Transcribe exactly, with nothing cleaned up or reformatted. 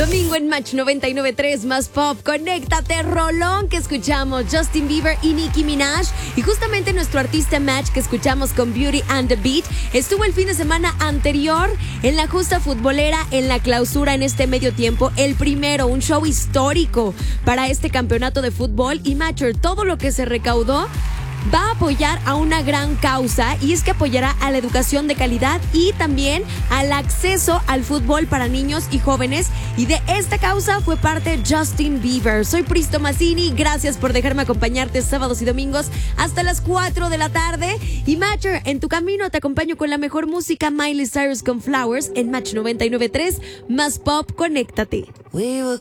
Domingo en Match noventa y nueve punto tres más pop. Conéctate, rolón que escuchamos Justin Bieber y Nicki Minaj. Y justamente nuestro artista Match que escuchamos con Beauty and the Beat estuvo el fin de semana anterior en la justa futbolera en la clausura en este medio tiempo. El primero, un show histórico para este campeonato de fútbol. Y Matcher, todo lo que se recaudó va a apoyar a una gran causa, y es que apoyará a la educación de calidad y también al acceso al fútbol para niños y jóvenes, y de esta causa fue parte Justin Bieber. Soy Pristo Mazzini, gracias por dejarme acompañarte sábados y domingos hasta las cuatro de la tarde. Y Matcher, en tu camino te acompaño con la mejor música, Miley Cyrus con Flowers en Match noventa y nueve punto tres más pop. Conéctate. We were